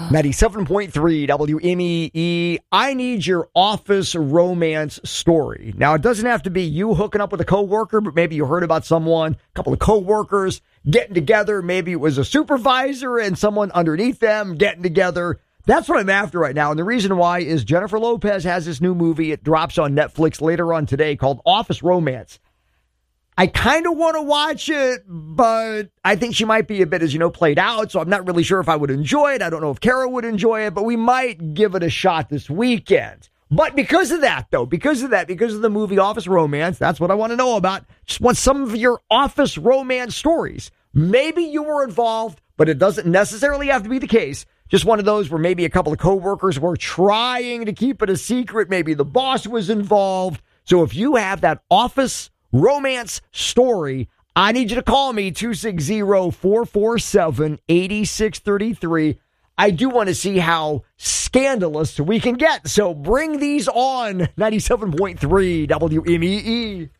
97.3 WMEE. I need your office romance story. Now, it doesn't have to be you hooking up with a coworker, but maybe you heard about someone, a couple of coworkers getting together. Maybe it was a supervisor and someone underneath them getting together. That's what I'm after right now. And the reason why is Jennifer Lopez has this new movie. It drops on Netflix later on today called Office Romance. I kind of want to watch it, but I think she might be a bit, as you know, played out. So I'm not really sure if I would enjoy it. I don't know if Kara would enjoy it, but we might give it a shot this weekend. But because of that, though, because of the movie Office Romance, that's what I want to know about. Just want some of your office romance stories. Maybe you were involved, but it doesn't necessarily have to be the case. Just one of those where maybe a couple of coworkers were trying to keep it a secret. Maybe the boss was involved. So if you have that office romance story, I need you to call me 260-447-8633. I do want to see how scandalous we can get. So bring these on 97.3 WMEE.